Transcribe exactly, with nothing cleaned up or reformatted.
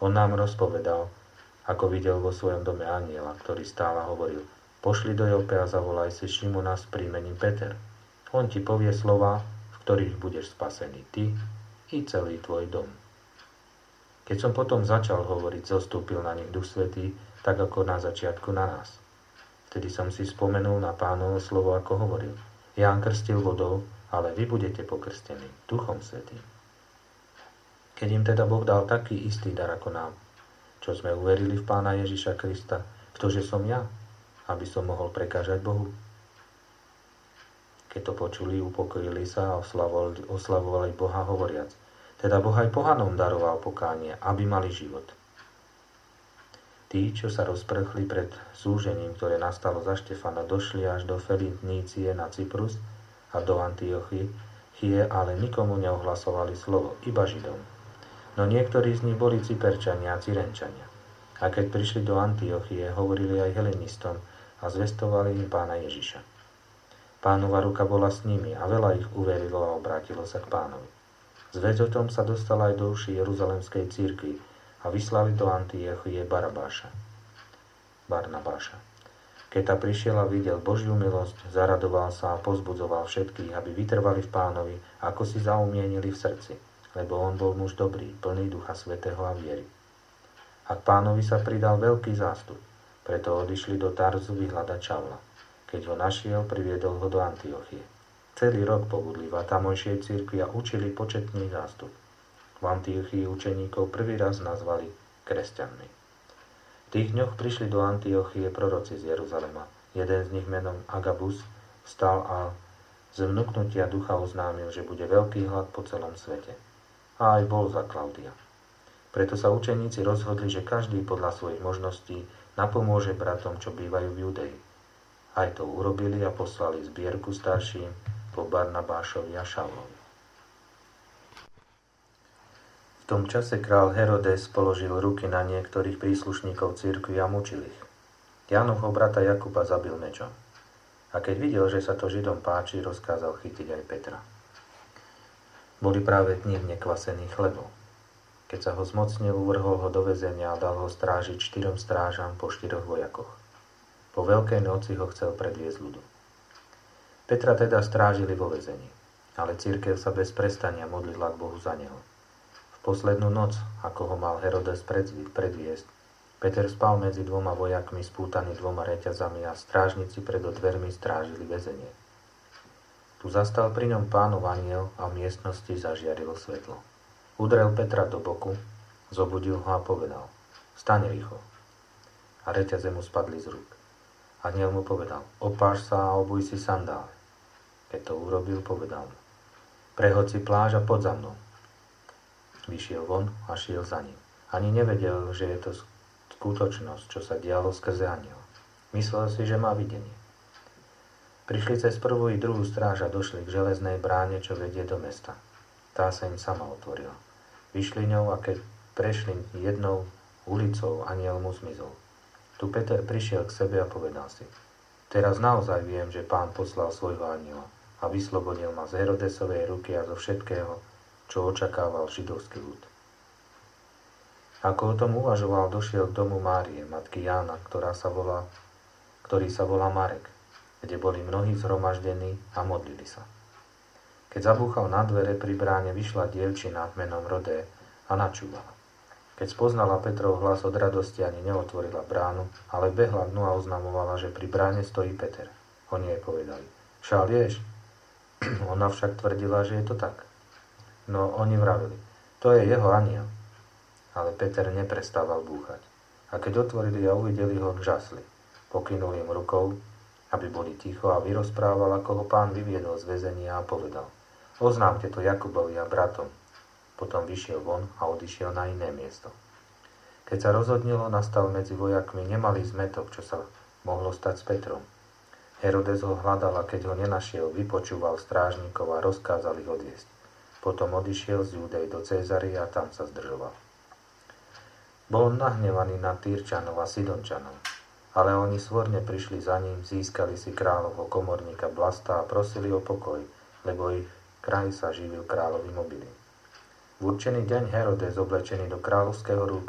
On nám rozpovedal, ako videl vo svojom dome anjela, ktorý stále hovoril: pošli do Jope a zavolaj si Šimona s príjmením Peter. On ti povie slová, v ktorých budeš spasený ty i celý tvoj dom. Keď som potom začal hovoriť, zostúpil na nich Duch Svätý, tak ako na začiatku na nás. Vtedy som si spomenul na Pánovo slovo, ako hovoril: Ján krstil vodou, ale vy budete pokrstení Duchom Svätým. Keď im teda Boh dal taký istý dar ako nám, čo sme uverili v Pána Ježiša Krista, ktože som ja, aby som mohol prekážať Bohu? Keď to počuli, upokojili sa a oslavovali, oslavovali Boha hovoriac: teda Boh aj pohanom daroval pokánie, aby mali život. Tí, čo sa rozprchli pred súžením, ktoré nastalo za Štefana, došli až do Felinície na Cyprus a do Antiochie, ale nikomu neohlasovali slovo, iba Židom. No niektorí z nich boli Cyperčania a Cyrenčania. A keď prišli do Antiochie, hovorili aj helenistom a zvestovali im Pána Ježiša. Pánova ruka bola s nimi a veľa ich uverilo a obrátilo sa k Pánovi. Zvesť o tom sa dostala aj do uší Jeruzalemskej cirkvi a vyslali do Antiochie Barabáša. Barnabáša. Keď ta prišiel a videl Božiu milosť, zaradoval sa a pozbudzoval všetkých, aby vytrvali v Pánovi, ako si zaumienili v srdci, lebo on bol muž dobrý, plný Ducha Svätého a viery. A k Pánovi sa pridal veľký zástup, preto odišli do Tarzu vyhľadať Šavla. Keď ho našiel, priviedol ho do Antiochie. Celý rok pobudli v tamojšej cirkvi a učili početný zástup. V Antiochii učeníkov prvý raz nazvali kresťanmi. V tých dňoch prišli do Antiochie proroci z Jeruzalema. Jeden z nich menom Agabus vstal a z vnuknutia ducha oznámil, že bude veľký hlad po celom svete. A aj bol za Klaudia. Preto sa učeníci rozhodli, že každý podľa svojich možností napomôže bratom, čo bývajú v Judei. Aj to urobili a poslali zbierku starším po Barnabášovi a Šavlovi. V tom čase král Herodes položil ruky na niektorých príslušníkov cirkvi a mučil ich. Jánovho brata Jakuba zabil mečom. A keď videl, že sa to Židom páči, rozkázal chytiť aj Petra. Boli práve dni nekvasených chlebov. Keď sa ho zmocnil, uvrhol ho do väzenia a dal ho strážiť štyrom strážam po štyroch vojakoch. Po veľkej noci ho chcel predviesť ľudu. Petra teda strážili vo väzení, ale cirkev sa bez prestania modlila k Bohu za neho. V poslednú noc, ako ho mal Herodes predviesť, Peter spal medzi dvoma vojakmi spútaný dvoma reťazami a strážnici pred dvermi strážili väzenie. Tu zastal pri ňom Pánov anjel a v miestnosti zažiarilo svetlo. Udrel Petra do boku, zobudil ho a povedal: Vstaň rýchlo. A reťaze mu spadli z rúk. Anjel mu povedal: Opáš sa a obuj si sandále. Keď to urobil, povedal mu: Prehoď si pláž a poď za mnou. Vyšiel von a šiel za ním. Ani nevedel, že je to skutočnosť, čo sa dialo skrze anjela. Myslel si, že má videnie. Prišli cez prvú i druhú stráž a došli k železnej bráne, čo vedie do mesta. Tá sa im sama otvorila. Vyšli ňou a keď prešli jednou ulicou, anjel mu zmizol. Tu Peter prišiel k sebe a povedal si: Teraz naozaj viem, že Pán poslal svojho anjela a vyslobodil ma z Herodesovej ruky a zo všetkého, čo očakával židovský ľud. Ako o tom uvažoval, došiel k domu Márie, matky Jána, ktorá sa volá, ktorý sa volá Marek, kde boli mnohí zhromaždení a modlili sa. Keď zabúchal na dvere, pri bráne vyšla dievčina menom Rodé a načúvala. Keď spoznala Petrov hlas, od radosti ani neotvorila bránu, ale behla dnu a oznamovala, že pri bráne stojí Peter. Oni jej povedali: Však vieš? Ona však tvrdila, že je to tak. No oni vravili: To je jeho anjel. Ale Peter neprestával búchať. A keď otvorili a uvideli ho, žasli. Pokynul im rukou, aby boli ticho, a vyrozprával, ako ho Pán vyviedol z väzenia a povedal: Oznámte to Jakubovi a bratom. Potom vyšiel von a odišiel na iné miesto. Keď sa rozhodnilo, nastal medzi vojakmi nemalý zmätok, čo sa mohlo stať s Petrom. Herodes ho hľadal a keď ho nenašiel, vypočúval strážnikov a rozkázal ich odviesť. Potom odišiel z Judej do Cézary a tam sa zdržoval. Bol nahnevaný na Týrčanov a Sidončanov, ale oni svorne prišli za ním, získali si kráľovho komorníka Blasta a prosili o pokoj, lebo ich kraj sa živil kráľovým obilím. V určený deň Herodes, oblečený do kráľovského